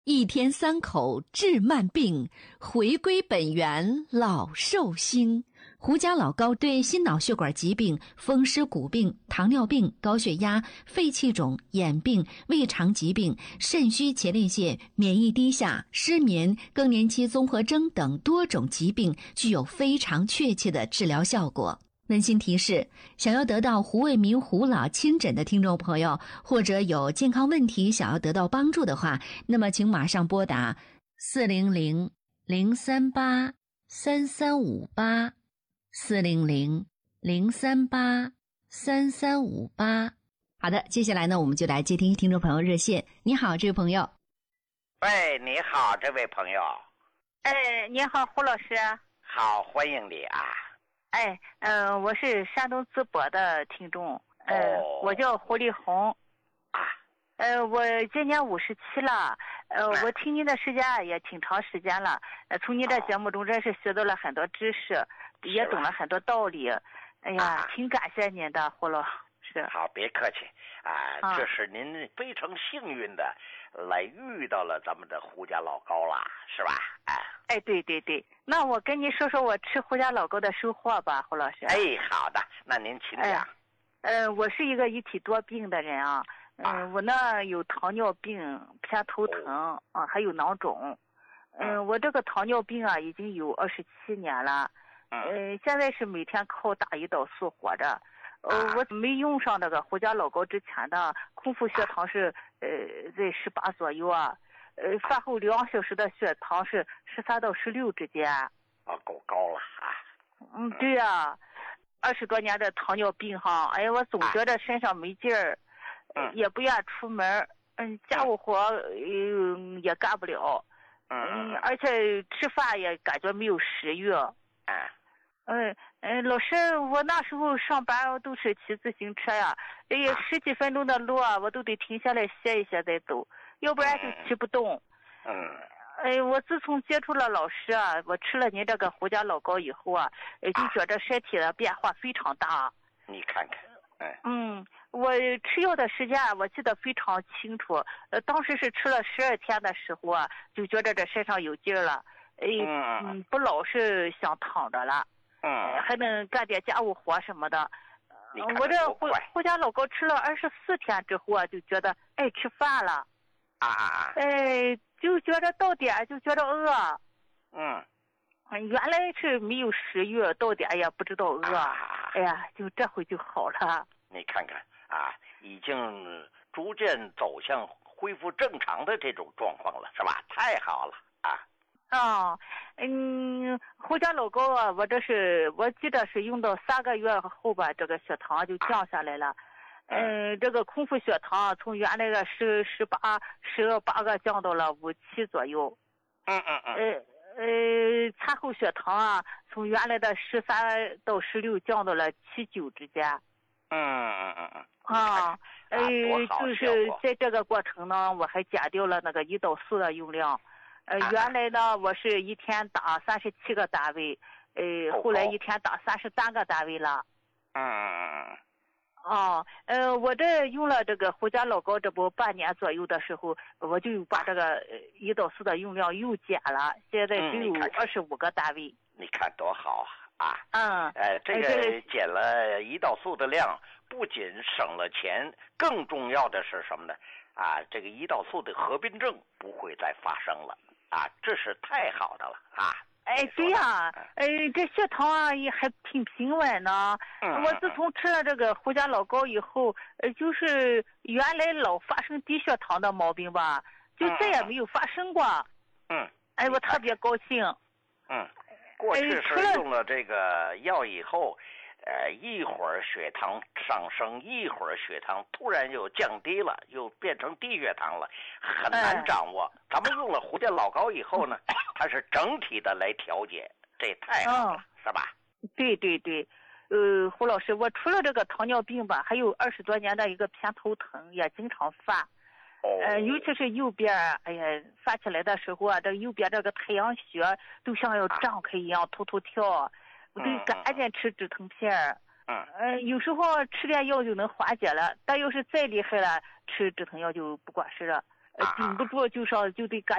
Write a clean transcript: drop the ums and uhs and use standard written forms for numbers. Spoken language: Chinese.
一天三口治慢病，回归本源老寿星。胡家老高对心脑血管疾病、风湿骨病、糖尿病、高血压、肺气肿、眼病、胃肠疾病、肾虚前列腺、免疫低下、失眠、更年期综合征等多种疾病具有非常确切的治疗效果。温馨提示：想要得到胡卫民胡老亲诊的听众朋友，或者有健康问题想要得到帮助的话，那么请马上拨打400-038-3358 400-038-3358。好的，接下来呢，我们就来接听众朋友热线。你好，这位朋友。 喂，你好，这位朋友。 哎，你好，胡老师。 好，欢迎你啊。 哎，我是山东淄博的听众，我叫胡丽红，我今年57了，我听您的时间也挺长时间了，从您的节目中真是学到了很多知识，也懂了很多道理，哎呀，挺感谢您的，胡老师。 好，别客气啊，这是您非常幸运的来遇到了咱们的胡家老高啦，是吧？ 哎，对对对，那我跟您说说我吃胡家老高的收获吧，胡老师。 哎，好的，那您请讲。 我是一个一体多病的人啊，我呢有糖尿病、偏头疼还有囊肿，我这个糖尿病啊已经有27年了，现在是每天靠打胰岛素活着。我没用上那个胡家老高之前的空腹血糖是在18左右啊，饭后2小时的血糖是13到16之间。 够高了啊。 对呀，20多年的糖尿病哈，哎呀，我总觉得身上没劲儿，也不愿出门，家务活也干不了，而且吃饭也感觉没有食欲。老师，我那时候上班都是骑自行车呀，10几分钟的路啊，我都得停下来歇一歇再走，要不然就骑不动。我自从接触了老师啊，我吃了您这个胡家老高以后啊，就觉得身体的变化非常大。 你看看， 我吃药的时间我记得非常清楚，当时是吃了12天的时候啊，就觉得这身上有劲儿了，不老是想躺着了。还能干点家务活什么的。我这胡家老高吃了24天之后啊，就觉得爱吃饭了。就觉得到点就觉得饿。原来是没有食欲，到点也不知道饿。哎呀，就这回就好了。 你看看啊，已经逐渐走向恢复正常的这种状况了，是吧？太好了啊。 胡家老高啊，我记得是用到3个月后吧，这个血糖就降下来了。这个空腹血糖从原来的18个降到了5、7左右。餐后血糖啊，从原来的13到16降到了7、9之间。就是在这个过程呢，我还减掉了那个胰岛素的用量。原来呢，我是一天打37个单位，后来一天打33个单位了。我这用了这个胡家老高，这不半年左右的时候，我就把这个胰岛素的用量又减了，现在只有25个单位。 你看多好啊！这个减了胰岛素的量，不仅省了钱，更重要的是什么呢？这个胰岛素的合并症不会再发生了这是太好的了啊！ 对呀，这血糖啊也还挺平稳呢。我自从吃了这个胡家老高以后，就是原来老发生低血糖的毛病吧，就再也没有发生过。我特别高兴。 过去是用了这个药以后，一会儿血糖上升，一会儿血糖突然又降低了，又变成低血糖了，很难掌握。咱们用了胡家老高以后呢，它是整体的来调节，这太好了，是吧？ 对对对，胡老师，我除了这个糖尿病吧，还有20多年的一个偏头疼，也经常犯。尤其是右边，哎呀，犯起来的时候啊，这右边这个太阳穴都像要胀开一样，突突跳，我得赶紧吃止疼片。有时候吃点药就能缓解了，但要是再厉害了，吃止疼药就不管事了。 顶不住就得赶